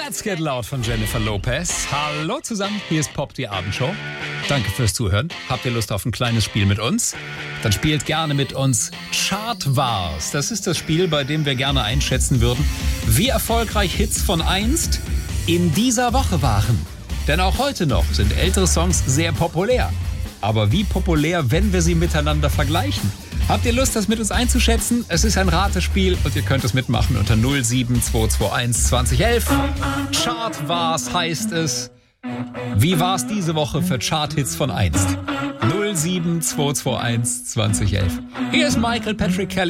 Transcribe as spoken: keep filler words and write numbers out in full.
Let's Get Loud von Jennifer Lopez. Hallo zusammen, hier ist Pop, die Abendshow. Danke fürs Zuhören. Habt ihr Lust auf ein kleines Spiel mit uns? Dann spielt gerne mit uns Chartwars. Das ist das Spiel, bei dem wir gerne einschätzen würden, wie erfolgreich Hits von einst in dieser Woche waren. Denn auch heute noch sind ältere Songs sehr populär. Aber wie populär, wenn wir sie miteinander vergleichen? Habt ihr Lust, das mit uns einzuschätzen? Es ist ein Ratespiel und ihr könnt es mitmachen unter null sieben zwei zwei eins zwanzig elf. Chartwars heißt es. Wie war's diese Woche für Charthits von einst? null sieben zwei zwei eins zwanzig elf. Hier ist Michael Patrick Kelly.